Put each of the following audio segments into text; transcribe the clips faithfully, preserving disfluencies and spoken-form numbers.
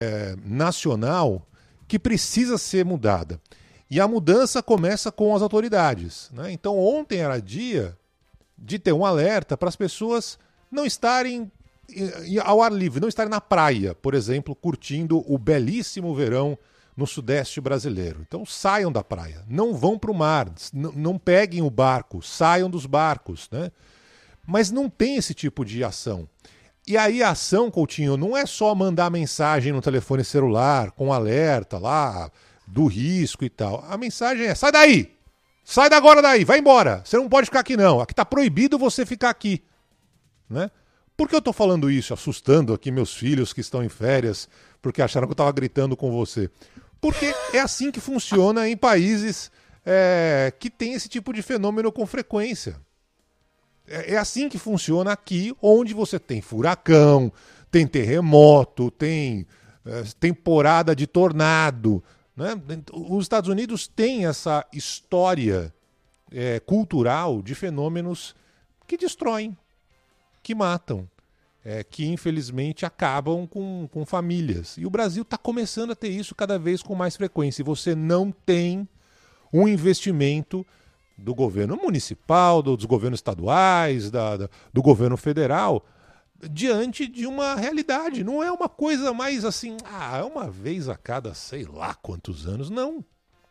é, nacional que precisa ser mudada. E a mudança começa com as autoridades, né? Então ontem era dia de ter um alerta para as pessoas não estarem ao ar livre, não estarem na praia, por exemplo, curtindo o belíssimo verão no sudeste brasileiro. Então saiam da praia, não vão para o mar, não peguem o barco, saiam dos barcos, né? Mas não tem esse tipo de ação. E aí a ação, Coutinho, não é só mandar mensagem no telefone celular com alerta lá do risco e tal. A mensagem é: sai daí! Sai da agora daí, vai embora! Você não pode ficar aqui não, aqui está proibido você ficar aqui, né? Por que eu estou falando isso, assustando aqui meus filhos que estão em férias, porque acharam que eu estava gritando com você? Porque é assim que funciona em países é, que tem esse tipo de fenômeno com frequência. É, é assim que funciona aqui, onde você tem furacão, tem terremoto, tem é, temporada de tornado, né? Os Estados Unidos têm essa história é, cultural de fenômenos que destroem, que matam, é, que infelizmente acabam com, com famílias. E o Brasil está começando a ter isso cada vez com mais frequência. E você não tem um investimento do governo municipal, dos governos estaduais, da, da, do governo federal, diante de uma realidade. Não é uma coisa mais assim, ah, é uma vez a cada sei lá quantos anos. Não.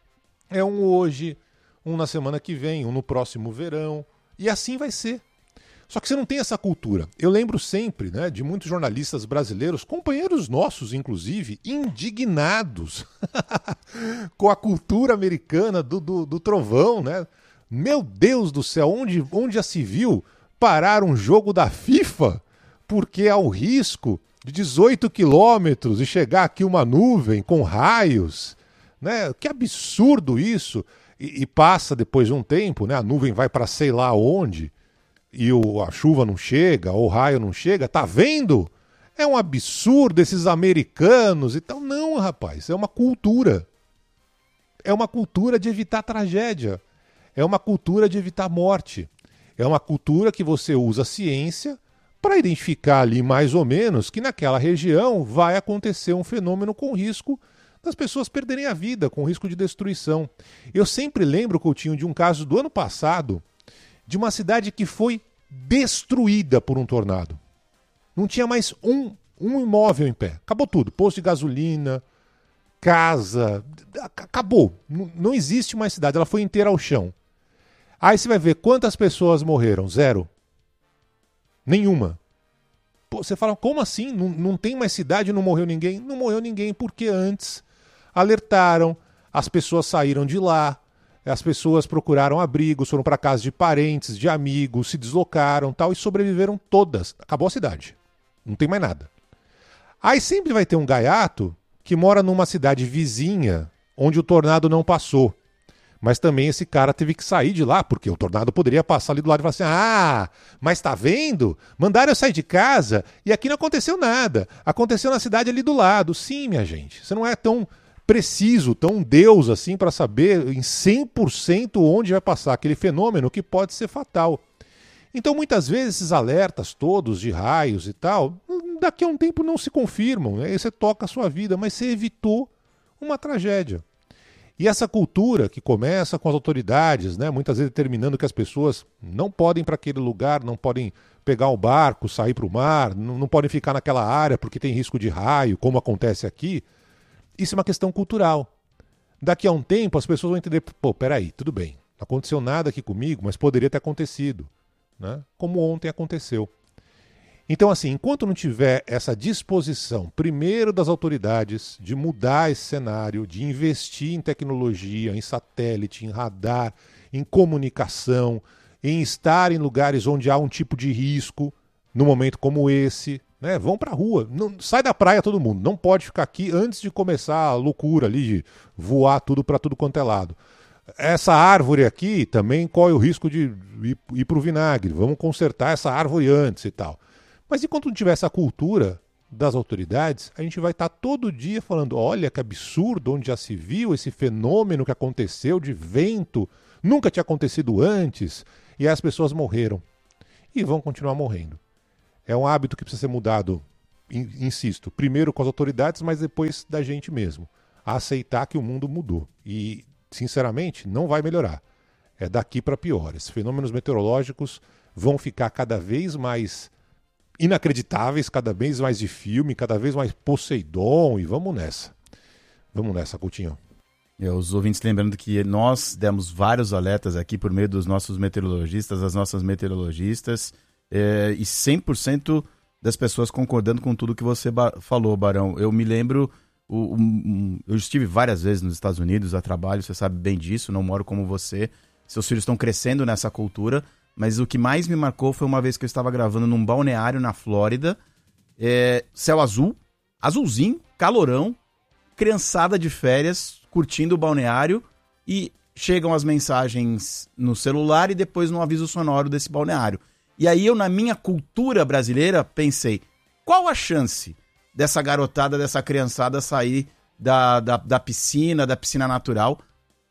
É um hoje, um na semana que vem, um no próximo verão. E assim vai ser. Só que você não tem essa cultura. Eu lembro sempre, né, de muitos jornalistas brasileiros, companheiros nossos, inclusive, indignados com a cultura americana do, do, do trovão, né? Meu Deus do céu, onde, onde já se viu parar um jogo da FIFA porque há um risco de dezoito quilômetros e chegar aqui uma nuvem com raios, né? Que absurdo isso! E, e passa depois de um tempo, né? A nuvem vai para sei lá onde, e o, a chuva não chega, ou o raio não chega, tá vendo? É um absurdo esses americanos e tal. Não, rapaz, é uma cultura. É uma cultura de evitar tragédia. É uma cultura de evitar morte. É uma cultura que você usa a ciência para identificar ali mais ou menos que naquela região vai acontecer um fenômeno com risco das pessoas perderem a vida, com risco de destruição. Eu sempre lembro, Coutinho, de um caso do ano passado, de uma cidade que foi destruída por um tornado. Não tinha mais um, um imóvel em pé. Acabou tudo. Posto de gasolina, casa, acabou. Não, não existe mais cidade, ela foi inteira ao chão. Aí você vai ver quantas pessoas morreram. Zero. Nenhuma. Pô, você fala, como assim? Não, não tem mais cidade e não morreu ninguém? Não morreu ninguém porque antes alertaram, as pessoas saíram de lá, as pessoas procuraram abrigos, foram para casa de parentes, de amigos, se deslocaram tal, e sobreviveram todas. Acabou a cidade. Não tem mais nada. Aí sempre vai ter um gaiato que mora numa cidade vizinha onde o tornado não passou. Mas também esse cara teve que sair de lá, porque o tornado poderia passar ali do lado e falar assim, ah, mas tá vendo? Mandaram eu sair de casa e aqui não aconteceu nada. Aconteceu na cidade ali do lado. Sim, minha gente, você não é tão preciso, tão Deus assim para saber em cem por cento onde vai passar aquele fenômeno que pode ser fatal. Então muitas vezes esses alertas todos de raios e tal, daqui a um tempo não se confirmam, né? Aí você toca a sua vida, mas você evitou uma tragédia. E essa cultura que começa com as autoridades, né, muitas vezes determinando que as pessoas não podem ir para aquele lugar, não podem pegar um barco, sair para o mar, não, não podem ficar naquela área porque tem risco de raio, como acontece aqui. Isso é uma questão cultural. Daqui a um tempo as pessoas vão entender, pô, peraí, tudo bem, não aconteceu nada aqui comigo, mas poderia ter acontecido, né? Como ontem aconteceu. Então, assim, enquanto não tiver essa disposição, primeiro das autoridades, de mudar esse cenário, de investir em tecnologia, em satélite, em radar, em comunicação, em estar em lugares onde há um tipo de risco, num momento como esse, né? Vão para a rua, não, sai da praia todo mundo, não pode ficar aqui antes de começar a loucura ali, de voar tudo para tudo quanto é lado. Essa árvore aqui também corre o risco de ir, ir para o vinagre, vamos consertar essa árvore antes e tal. Mas enquanto não tiver essa cultura das autoridades, a gente vai estar todo dia falando, olha que absurdo, onde já se viu esse fenômeno que aconteceu de vento, nunca tinha acontecido antes, e aí as pessoas morreram. E vão continuar morrendo. É um hábito que precisa ser mudado insisto, primeiro com as autoridades, mas depois da gente mesmo, a aceitar que o mundo mudou. E, sinceramente, não vai melhorar. É daqui para pior. Esses fenômenos meteorológicos vão ficar cada vez mais inacreditáveis, cada vez mais de filme, cada vez mais Poseidon, e vamos nessa. Vamos nessa, Coutinho. É, os ouvintes lembrando que nós demos vários alertas aqui por meio dos nossos meteorologistas, das nossas meteorologistas, é, e cem por cento das pessoas concordando com tudo que você ba- falou, Barão. Eu me lembro, o, um, eu estive várias vezes nos Estados Unidos a trabalho, você sabe bem disso, não moro como você. Seus filhos estão crescendo nessa cultura, mas o que mais me marcou foi uma vez que eu estava gravando num balneário na Flórida, é, céu azul, azulzinho, calorão, criançada de férias, curtindo o balneário, e chegam as mensagens no celular e depois no aviso sonoro desse balneário. E aí eu, na minha cultura brasileira, pensei, qual a chance dessa garotada, dessa criançada sair da, da, da piscina, da piscina natural?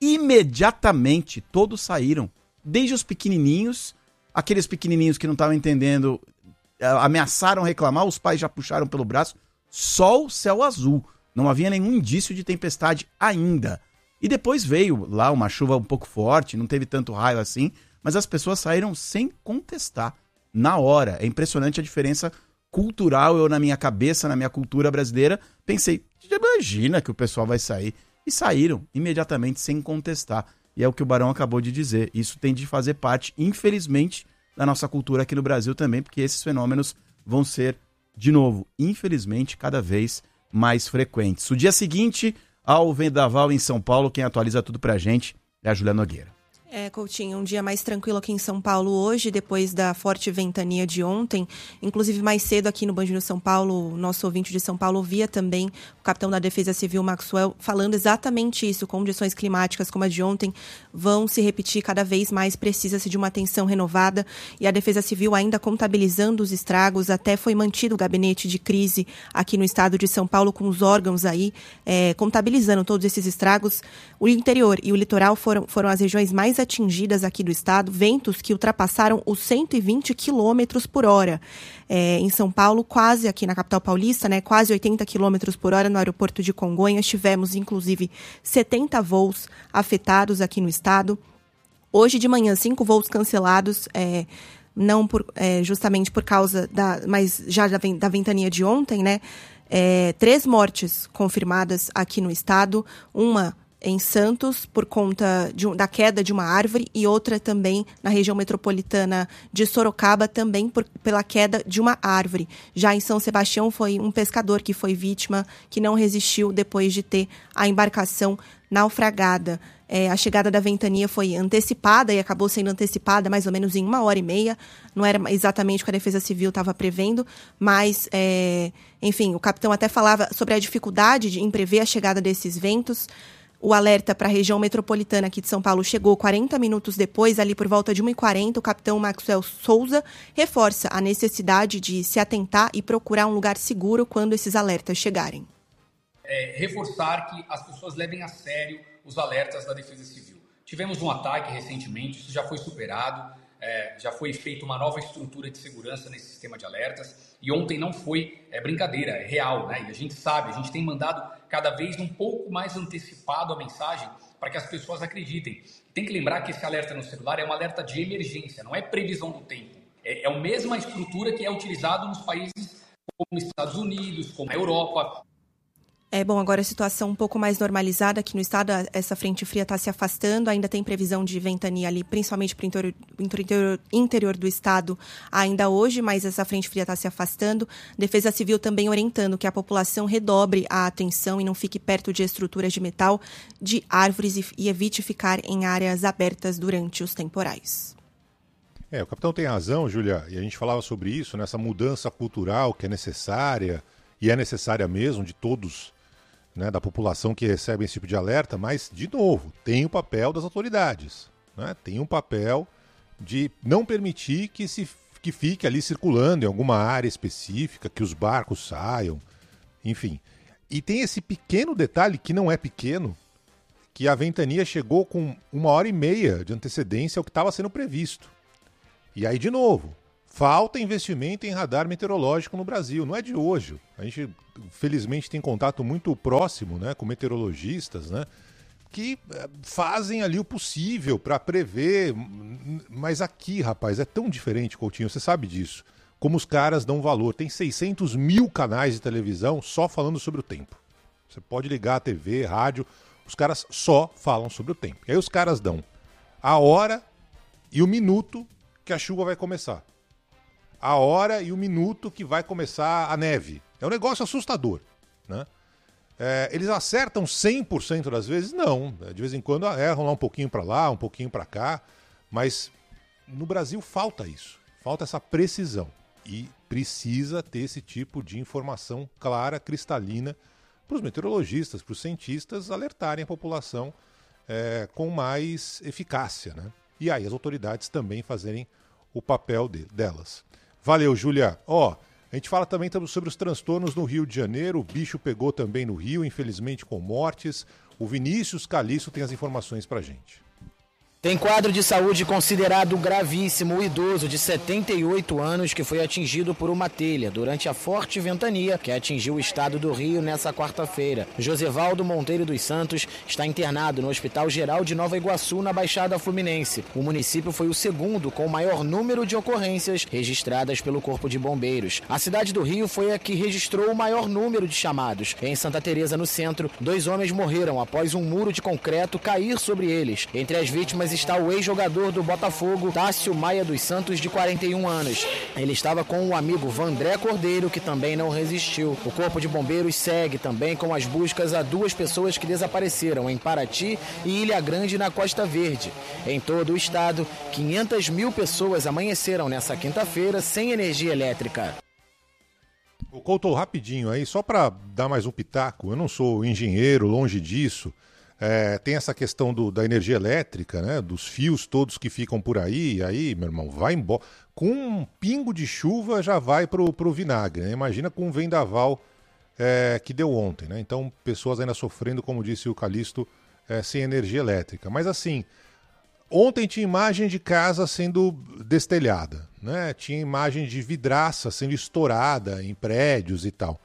Imediatamente todos saíram, desde os pequenininhos, aqueles pequenininhos que não estavam entendendo, ameaçaram reclamar, os pais já puxaram pelo braço, sol, céu azul, não havia nenhum indício de tempestade ainda. E depois veio lá uma chuva um pouco forte, não teve tanto raio assim, mas as pessoas saíram sem contestar, na hora. É impressionante a diferença cultural. Eu, na minha cabeça, na minha cultura brasileira, pensei, imagina que o pessoal vai sair. E saíram imediatamente, sem contestar. E é o que o Barão acabou de dizer. Isso tem de fazer parte, infelizmente, da nossa cultura aqui no Brasil também, porque esses fenômenos vão ser, de novo, infelizmente, cada vez mais frequentes. O dia seguinte ao vendaval em São Paulo, quem atualiza tudo pra gente é a Júlia Nogueira. É, Coutinho, um dia mais tranquilo aqui em São Paulo hoje, depois da forte ventania de ontem. Inclusive, mais cedo aqui no Band News São Paulo, o nosso ouvinte de São Paulo ouvia também o capitão da Defesa Civil, Maxwell, falando exatamente isso. Condições climáticas como a de ontem vão se repetir cada vez mais, precisa-se de uma atenção renovada. E a Defesa Civil ainda contabilizando os estragos, até foi mantido o gabinete de crise aqui no estado de São Paulo, com os órgãos aí é, contabilizando todos esses estragos. O interior e o litoral foram, foram as regiões mais atingidas aqui do estado, ventos que ultrapassaram os cento e vinte quilômetros por hora. É, em São Paulo, quase aqui na capital paulista, né, quase oitenta quilômetros por hora no aeroporto de Congonhas. Tivemos, inclusive, setenta voos afetados aqui no estado. Hoje de manhã, cinco voos cancelados, é, não por, é, justamente por causa da, mas já da, da ventania de ontem, né? É, três mortes confirmadas aqui no estado, uma em Santos, por conta de, da queda de uma árvore, e outra também na região metropolitana de Sorocaba, também por, pela queda de uma árvore. Já em São Sebastião, foi um pescador que foi vítima, que não resistiu depois de ter a embarcação naufragada. É, a chegada da ventania foi antecipada e acabou sendo antecipada mais ou menos em uma hora e meia. Não era exatamente o que a Defesa Civil estava prevendo, mas, é, enfim, o capitão até falava sobre a dificuldade de, em prever a chegada desses ventos. O alerta para a região metropolitana aqui de São Paulo chegou quarenta minutos depois, ali por volta de uma e quarenta. O capitão Maxwell Souza reforça a necessidade de se atentar e procurar um lugar seguro quando esses alertas chegarem. É, reforçar que as pessoas levem a sério os alertas da Defesa Civil. Tivemos um ataque recentemente, isso já foi superado, é, já foi feita uma nova estrutura de segurança nesse sistema de alertas, e ontem não foi é, brincadeira, é real, né? E a gente sabe, a gente tem mandado cada vez um pouco mais antecipado a mensagem para que as pessoas acreditem. Tem que lembrar que esse alerta no celular é um alerta de emergência, não é previsão do tempo. É, é a mesma estrutura que é utilizada nos países como os Estados Unidos, como a Europa. É bom, agora a situação um pouco mais normalizada aqui no estado, essa frente fria está se afastando, ainda tem previsão de ventania ali, principalmente para o interior, interior, interior do estado ainda hoje, mas essa frente fria está se afastando. Defesa Civil também orientando que a população redobre a atenção e não fique perto de estruturas de metal, de árvores e, e evite ficar em áreas abertas durante os temporais. É, o capitão tem razão, Júlia, e a gente falava sobre isso, nessa mudança cultural que é necessária, e é necessária mesmo de todos, né, da população que recebe esse tipo de alerta, mas, de novo, tem o papel das autoridades, né? Tem um papel de não permitir que, se, que fique ali circulando em alguma área específica, que os barcos saiam, enfim. E tem esse pequeno detalhe, que não é pequeno, que a ventania chegou com uma hora e meia de antecedência ao que estava sendo previsto. E aí, de novo, falta investimento em radar meteorológico no Brasil. Não é de hoje. A gente, felizmente, tem contato muito próximo, né, com meteorologistas, né, que fazem ali o possível para prever. Mas aqui, rapaz, é tão diferente, Coutinho, você sabe disso. Como os caras dão valor. Tem seiscentos mil canais de televisão só falando sobre o tempo. Você pode ligar a T V, rádio, os caras só falam sobre o tempo. E aí os caras dão a hora e o minuto que a chuva vai começar. A hora e o minuto que vai começar a neve. É um negócio assustador, né? É, eles acertam cem por cento das vezes? Não. De vez em quando erram lá um pouquinho para lá, um pouquinho para cá. Mas no Brasil falta isso. Falta essa precisão. E precisa ter esse tipo de informação clara, cristalina, para os meteorologistas, para os cientistas alertarem a população é, com mais eficácia, né? E aí as autoridades também fazerem o papel de, delas. Valeu, Júlia. Ó, a gente fala também sobre os transtornos no Rio de Janeiro. O bicho pegou também no Rio, infelizmente com mortes. O Vinícius Caliço tem as informações pra gente. Tem quadro de saúde considerado gravíssimo o idoso de setenta e oito anos que foi atingido por uma telha durante a forte ventania que atingiu o estado do Rio nessa quarta-feira. Josevaldo Monteiro dos Santos está internado no Hospital Geral de Nova Iguaçu, na Baixada Fluminense. O município foi o segundo com o maior número de ocorrências registradas pelo Corpo de Bombeiros. A cidade do Rio foi a que registrou o maior número de chamados. Em Santa Teresa, no centro, dois homens morreram após um muro de concreto cair sobre eles. Entre as vítimas está o ex-jogador do Botafogo, Tássio Maia dos Santos, de quarenta e um anos. Ele estava com o amigo Vandré Cordeiro, que também não resistiu. O Corpo de Bombeiros segue também com as buscas a duas pessoas que desapareceram em Paraty e Ilha Grande, na Costa Verde. Em todo o estado, quinhentas mil pessoas amanheceram nessa quinta-feira sem energia elétrica. O Couto, rapidinho aí, só para dar mais um pitaco, eu não sou engenheiro, longe disso. É, tem essa questão do, da energia elétrica, né? Dos fios todos que ficam por aí, e aí, meu irmão, vai embora. Com um pingo de chuva já vai pro, pro vinagre, né? Imagina com um vendaval é, que deu ontem, né? Então, pessoas ainda sofrendo, como disse o Calixto, é, sem energia elétrica. Mas assim, ontem tinha imagem de casa sendo destelhada, né? Tinha imagem de vidraça sendo estourada em prédios e tal.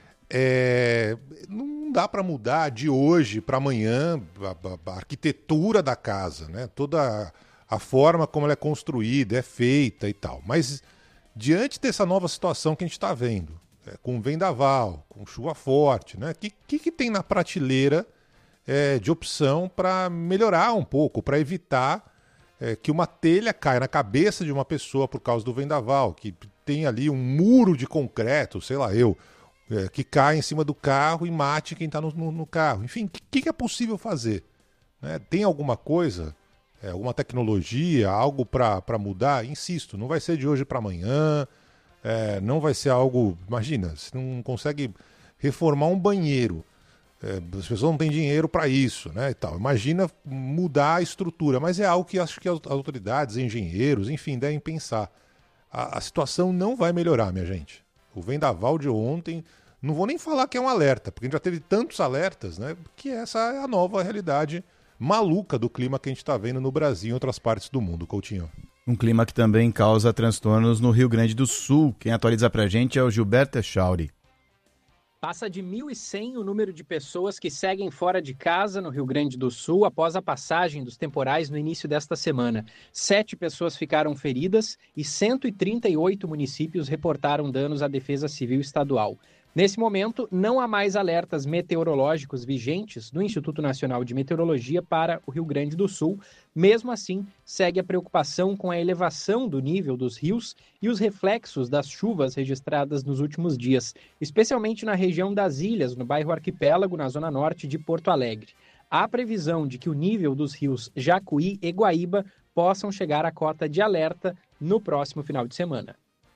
É, não dá para mudar de hoje para amanhã a, a, a arquitetura da casa, né? Toda a, a forma como ela é construída, é feita e tal. Mas diante dessa nova situação que a gente está vendo, é, com vendaval, com chuva forte, né? O que, que, que tem na prateleira é, de opção para melhorar um pouco, para evitar é, que uma telha caia na cabeça de uma pessoa por causa do vendaval, que tem ali um muro de concreto, sei lá eu, É, que cai em cima do carro e mate quem está no, no, no carro. Enfim, o que, que é possível fazer? Né? Tem alguma coisa, é, alguma tecnologia, algo para mudar? Insisto, não vai ser de hoje para amanhã, é, não vai ser algo... Imagina, você não consegue reformar um banheiro, é, as pessoas não têm dinheiro para isso, né, e tal. Imagina mudar a estrutura, mas é algo que acho que as autoridades, engenheiros, enfim, devem pensar. A, a situação não vai melhorar, minha gente. O vendaval de ontem... Não vou nem falar que é um alerta, porque a gente já teve tantos alertas, né? Que essa é a nova realidade maluca do clima que a gente está vendo no Brasil e em outras partes do mundo, Coutinho. Um clima que também causa transtornos no Rio Grande do Sul. Quem atualiza pra gente é o Gilberto Echauri. Passa de mil e cem o número de pessoas que seguem fora de casa no Rio Grande do Sul após a passagem dos temporais no início desta semana. Sete pessoas ficaram feridas e cento e trinta e oito municípios reportaram danos à Defesa Civil Estadual. Nesse momento, não há mais alertas meteorológicos vigentes do Instituto Nacional de Meteorologia para o Rio Grande do Sul. Mesmo assim, segue a preocupação com a elevação do nível dos rios e os reflexos das chuvas registradas nos últimos dias, especialmente na região das ilhas, no bairro Arquipélago, na zona norte de Porto Alegre. Há previsão de que o nível dos rios Jacuí e Guaíba possam chegar à cota de alerta no próximo final de semana.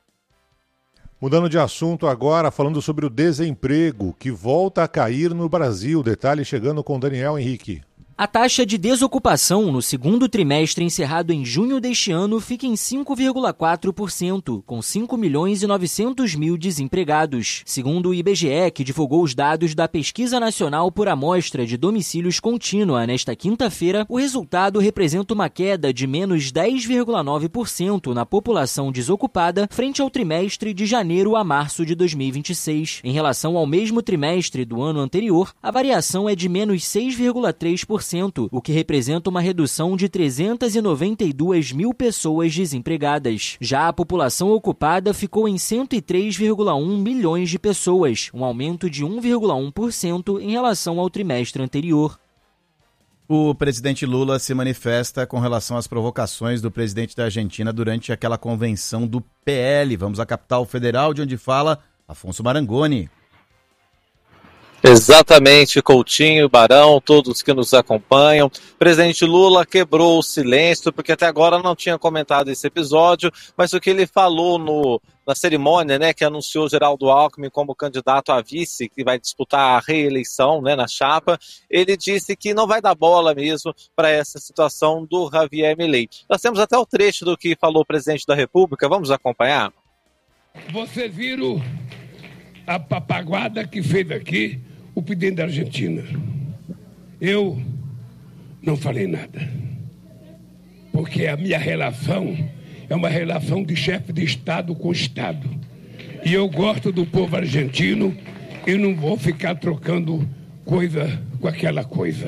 Mudando de assunto agora, falando sobre o desemprego, que volta a cair no Brasil. Detalhe chegando com Daniel Henrique. A taxa de desocupação no segundo trimestre encerrado em junho deste ano fica em cinco vírgula quatro por cento, com cinco milhões e novecentos mil desempregados. Segundo o I B G E, que divulgou os dados da Pesquisa Nacional por Amostra de Domicílios Contínua nesta quinta-feira, o resultado representa uma queda de menos dez vírgula nove por cento na população desocupada frente ao trimestre de janeiro a março de dois mil e vinte e seis. Em relação ao mesmo trimestre do ano anterior, a variação é de menos seis vírgula três por cento, o que representa uma redução de trezentas e noventa e duas mil pessoas desempregadas. Já a população ocupada ficou em cento e três vírgula um milhões de pessoas, um aumento de um vírgula um por cento em relação ao trimestre anterior. O presidente Lula se manifesta com relação às provocações do presidente da Argentina durante aquela convenção do P L. Vamos à capital federal, de onde fala Afonso Marangoni. Exatamente, Coutinho, Barão, todos que nos acompanham. O presidente Lula quebrou o silêncio, porque até agora não tinha comentado esse episódio, mas o que ele falou no, na cerimônia, né, que anunciou Geraldo Alckmin como candidato a vice, que vai disputar a reeleição, né, na chapa, ele disse que não vai dar bola mesmo para essa situação do Javier Milei. Nós temos até o trecho do que falou o presidente da República, vamos acompanhar? Vocês viram a papaguada que fez aqui o presidente da Argentina. Eu não falei nada, porque a minha relação é uma relação de chefe de Estado com Estado. E eu gosto do povo argentino e não vou ficar trocando coisa com aquela coisa.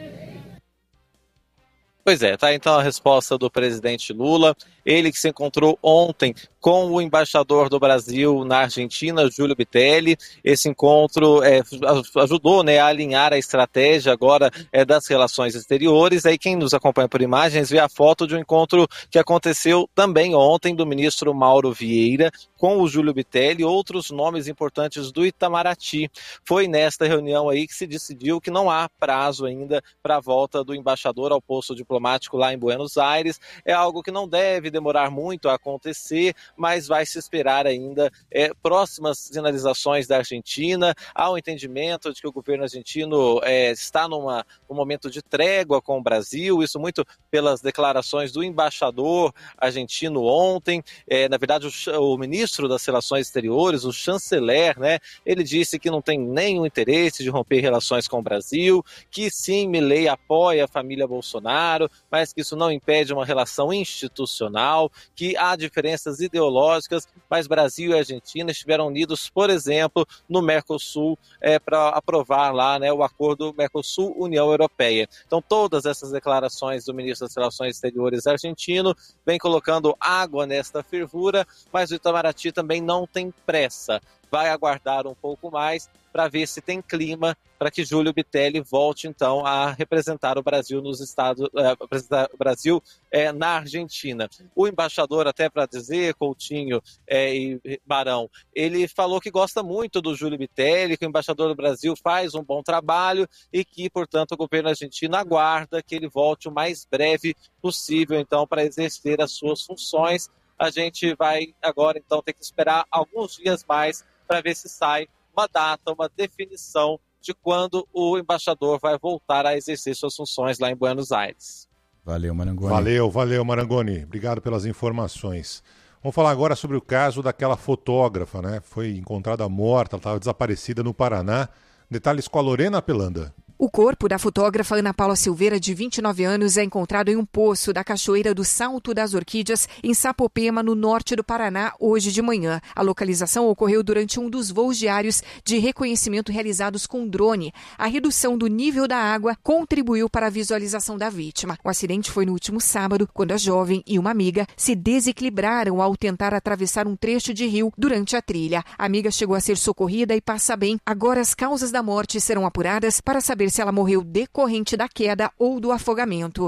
Pois é, tá então a resposta do presidente Lula, ele que se encontrou ontem com o embaixador do Brasil na Argentina, Júlio Bitelli. Esse encontro é, ajudou, né, a alinhar a estratégia agora é, das relações exteriores. Aí quem nos acompanha por imagens vê a foto de um encontro que aconteceu também ontem do ministro Mauro Vieira com o Júlio Bitelli e outros nomes importantes do Itamaraty. Foi nesta reunião aí que se decidiu que não há prazo ainda para a volta do embaixador ao posto diplomático lá em Buenos Aires. É algo que não deve demorar muito a acontecer, mas vai se esperar ainda é, próximas sinalizações da Argentina. Há um entendimento de que o governo argentino é, está numa, num momento de trégua com o Brasil, isso muito pelas declarações do embaixador argentino ontem. É, na verdade, o, o ministro das Relações Exteriores, o chanceler, né, ele disse que não tem nenhum interesse de romper relações com o Brasil, que sim, Milei apoia a família Bolsonaro, mas que isso não impede uma relação institucional, que há diferenças ideológicas, mas Brasil e Argentina estiveram unidos, por exemplo, no Mercosul, é, para aprovar lá, né, o acordo Mercosul-União Europeia. Então, todas essas declarações do ministro das Relações Exteriores argentino vem colocando água nesta fervura, mas o Itamaraty também não tem pressa. Vai aguardar um pouco mais para ver se tem clima para que Júlio Bitelli volte, então, a representar o Brasil nos Estados, uh, representar o Brasil uh, na Argentina. O embaixador, até para dizer, Coutinho uh, e Barão, ele falou que gosta muito do Júlio Bitelli, que o embaixador do Brasil faz um bom trabalho e que, portanto, o governo argentino aguarda que ele volte o mais breve possível, então, para exercer as suas funções. A gente vai agora, então, ter que esperar alguns dias mais para ver se sai uma data, uma definição de quando o embaixador vai voltar a exercer suas funções lá em Buenos Aires. Valeu, Marangoni. Valeu, valeu, Marangoni. Obrigado pelas informações. Vamos falar agora sobre o caso daquela fotógrafa, né? Foi encontrada morta, ela estava desaparecida no Paraná. Detalhes com a Lorena Pelanda. O corpo da fotógrafa Ana Paula Silveira, de vinte e nove anos, é encontrado em um poço da Cachoeira do Salto das Orquídeas, em Sapopema, no norte do Paraná, hoje de manhã. A localização ocorreu durante um dos voos diários de reconhecimento realizados com drone. A redução do nível da água contribuiu para a visualização da vítima. O acidente foi no último sábado, quando a jovem e uma amiga se desequilibraram ao tentar atravessar um trecho de rio durante a trilha. A amiga chegou a ser socorrida e passa bem. Agora as causas da morte serão apuradas para saber se ela morreu decorrente da queda ou do afogamento.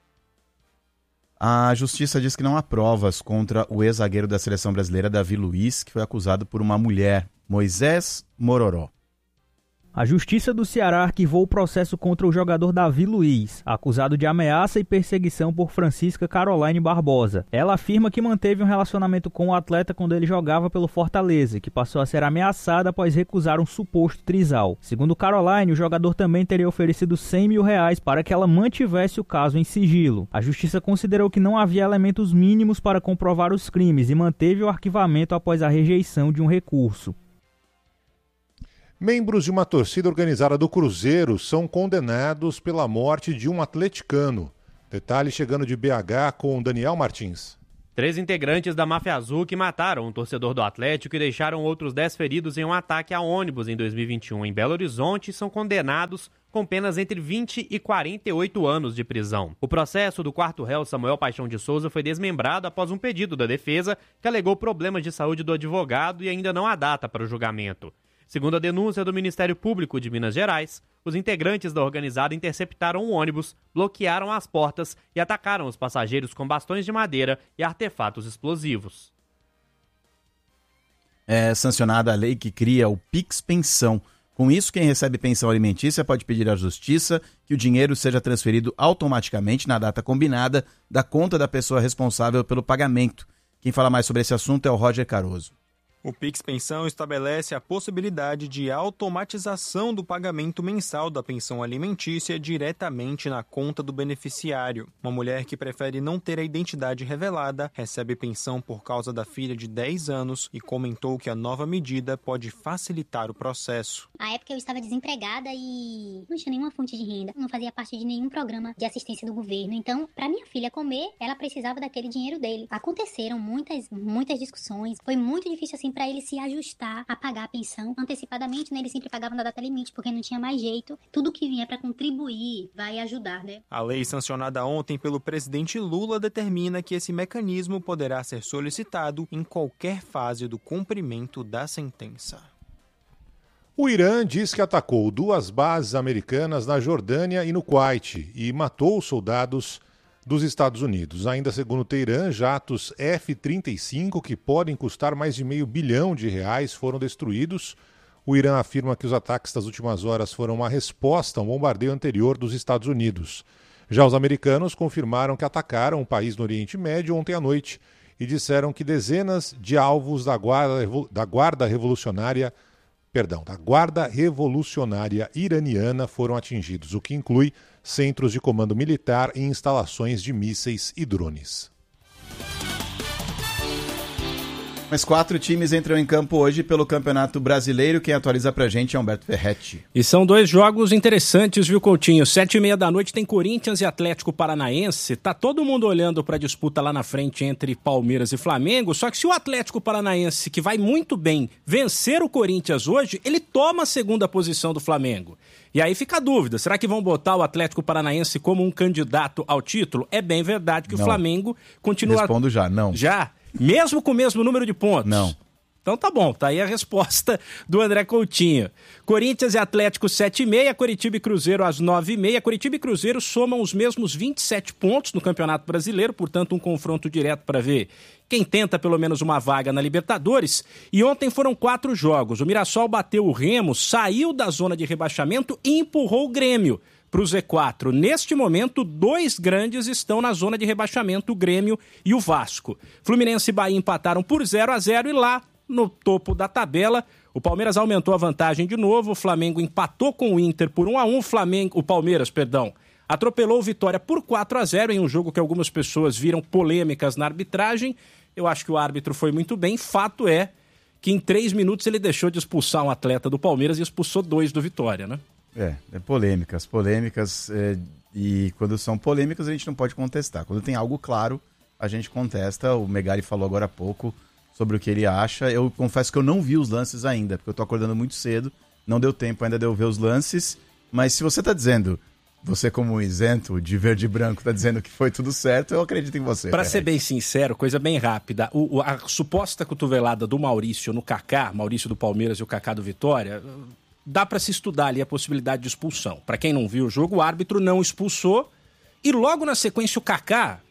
A justiça diz que não há provas contra o ex-zagueiro da seleção brasileira, Davi Luiz, que foi acusado por uma mulher, Moisés Mororó. A Justiça do Ceará arquivou o processo contra o jogador Davi Luiz, acusado de ameaça e perseguição por Francisca Caroline Barbosa. Ela afirma que manteve um relacionamento com o atleta quando ele jogava pelo Fortaleza, que passou a ser ameaçada após recusar um suposto trisal. Segundo Caroline, o jogador também teria oferecido cem mil reais para que ela mantivesse o caso em sigilo. A Justiça considerou que não havia elementos mínimos para comprovar os crimes e manteve o arquivamento após a rejeição de um recurso. Membros de uma torcida organizada do Cruzeiro são condenados pela morte de um atleticano. Detalhe chegando de B H com Daniel Martins. Três integrantes da Máfia Azul que mataram um torcedor do Atlético e deixaram outros dez feridos em um ataque a ônibus em dois mil e vinte e um em Belo Horizonte são condenados com penas entre vinte e quarenta e oito anos de prisão. O processo do quarto réu, Samuel Paixão de Souza, foi desmembrado após um pedido da defesa que alegou problemas de saúde do advogado e ainda não há data para o julgamento. Segundo a denúncia do Ministério Público de Minas Gerais, os integrantes da organizada interceptaram um ônibus, bloquearam as portas e atacaram os passageiros com bastões de madeira e artefatos explosivos. É sancionada a lei que cria o Pix Pensão. Com isso, quem recebe pensão alimentícia pode pedir à Justiça que o dinheiro seja transferido automaticamente na data combinada da conta da pessoa responsável pelo pagamento. Quem fala mais sobre esse assunto é o Roger Caroso. O Pix Pensão estabelece a possibilidade de automatização do pagamento mensal da pensão alimentícia diretamente na conta do beneficiário. Uma mulher que prefere não ter a identidade revelada recebe pensão por causa da filha de dez anos e comentou que a nova medida pode facilitar o processo. À época eu estava desempregada e não tinha nenhuma fonte de renda, não fazia parte de nenhum programa de assistência do governo. Então, para minha filha comer, ela precisava daquele dinheiro dele. Aconteceram muitas, muitas discussões, foi muito difícil assim para ele se ajustar a pagar a pensão antecipadamente, né? Ele sempre pagava na data limite, porque não tinha mais jeito. Tudo que vier para contribuir vai ajudar, né? A lei sancionada ontem pelo presidente Lula determina que esse mecanismo poderá ser solicitado em qualquer fase do cumprimento da sentença. O Irã diz que atacou duas bases americanas na Jordânia e no Kuwait e matou soldados dos Estados Unidos. Ainda segundo Teherã, jatos F trinta e cinco, que podem custar mais de meio bilhão de reais, foram destruídos. O Irã afirma que os ataques das últimas horas foram uma resposta a um bombardeio anterior dos Estados Unidos. Já os americanos confirmaram que atacaram um país no Oriente Médio ontem à noite e disseram que dezenas de alvos da Guarda, da Guarda Revolucionária, perdão, da Guarda Revolucionária Iraniana foram atingidos, o que inclui centros de comando militar e instalações de mísseis e drones. Mas quatro times entram em campo hoje pelo Campeonato Brasileiro. Quem atualiza pra gente é Humberto Ferretti. E são dois jogos interessantes, viu, Coutinho? Sete e meia da noite tem Corinthians e Atlético Paranaense. Tá todo mundo olhando pra disputa lá na frente entre Palmeiras e Flamengo. Só que se o Atlético Paranaense, que vai muito bem, vencer o Corinthians hoje, ele toma a segunda posição do Flamengo. E aí fica a dúvida, será que vão botar o Atlético Paranaense como um candidato ao título? É bem verdade que não. O Flamengo continua... Respondo já, não. Já? Mesmo com o mesmo número de pontos? Não. Então tá bom, tá aí a resposta do André Coutinho. Corinthians e Atlético sete e meia, Coritiba e Cruzeiro às nove e meia. Coritiba e Cruzeiro somam os mesmos vinte e sete pontos no Campeonato Brasileiro, portanto um confronto direto para ver quem tenta pelo menos uma vaga na Libertadores. E ontem foram quatro jogos. O Mirassol bateu o Remo, saiu da zona de rebaixamento e empurrou o Grêmio para o Z quatro. Neste momento, dois grandes estão na zona de rebaixamento, o Grêmio e o Vasco. Fluminense e Bahia empataram por zero a zero e lá, no topo da tabela, o Palmeiras aumentou a vantagem de novo, o Flamengo empatou com o Inter por um a um, o, Flamengo, o Palmeiras, perdão, atropelou o Vitória por quatro a zero em um jogo que algumas pessoas viram polêmicas na arbitragem. Eu acho que o árbitro foi muito bem. Fato é que em três minutos ele deixou de expulsar um atleta do Palmeiras e expulsou dois do Vitória, né? É, é polêmicas, polêmicas, é, e quando são polêmicas a gente não pode contestar. Quando tem algo claro, a gente contesta. O Megali falou agora há pouco sobre o que ele acha. Eu confesso que eu não vi os lances ainda, porque eu tô acordando muito cedo, não deu tempo ainda de eu ver os lances, mas se você tá dizendo, você como isento de verde e branco tá dizendo que foi tudo certo, eu acredito em você. Pra ser bem sincero, coisa bem rápida, o, a suposta cotovelada do Maurício no Kaká, Maurício do Palmeiras e o Kaká do Vitória, dá pra se estudar ali a possibilidade de expulsão. Pra quem não viu o jogo, o árbitro não expulsou e logo na sequência o Kaká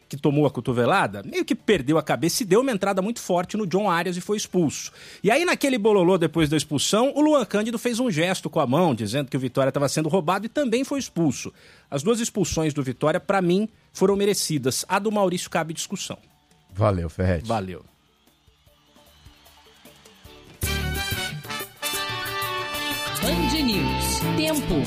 que tomou a cotovelada, meio que perdeu a cabeça e deu uma entrada muito forte no John Arias e foi expulso. E aí, naquele bololô depois da expulsão, o Luan Cândido fez um gesto com a mão, dizendo que o Vitória estava sendo roubado e também foi expulso. As duas expulsões do Vitória, para mim, foram merecidas. A do Maurício cabe discussão. Valeu, Ferretti. Valeu. Band News. Tempo.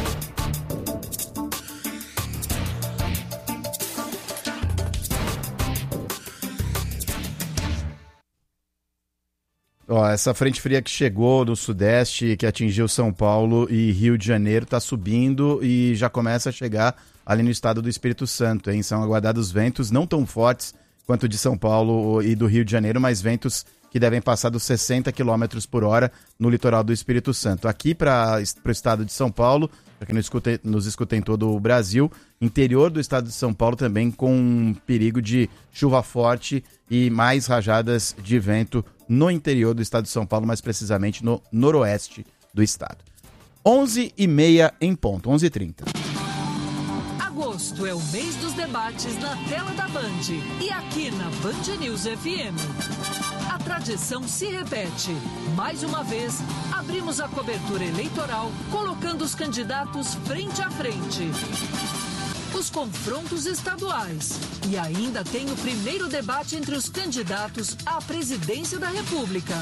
Ó, essa frente fria que chegou do Sudeste, que atingiu São Paulo e Rio de Janeiro, está subindo e já começa a chegar ali no estado do Espírito Santo, hein? São aguardados ventos não tão fortes quanto de São Paulo e do Rio de Janeiro, mas ventos que devem passar dos sessenta quilômetros por hora no litoral do Espírito Santo. Aqui para o estado de São Paulo, para quem nos escuta, nos escuta em todo o Brasil, interior do estado de São Paulo também com perigo de chuva forte e mais rajadas de vento no interior do estado de São Paulo, mais precisamente no noroeste do estado. onze e meia em ponto, onze e trinta. Agosto é o mês dos debates na tela da Band e aqui na Band News F M. A tradição se repete. Mais uma vez, abrimos a cobertura eleitoral colocando os candidatos frente a frente. Os confrontos estaduais. E ainda tem o primeiro debate entre os candidatos à presidência da República.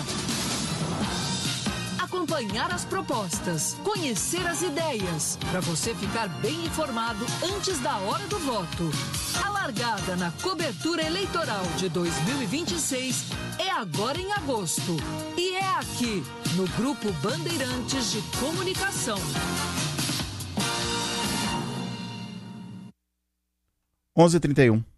Acompanhar as propostas, conhecer as ideias, para você ficar bem informado antes da hora do voto. A largada na cobertura eleitoral de dois mil e vinte e seis é agora em agosto. E é aqui, no Grupo Bandeirantes de Comunicação. onze e trinta e um.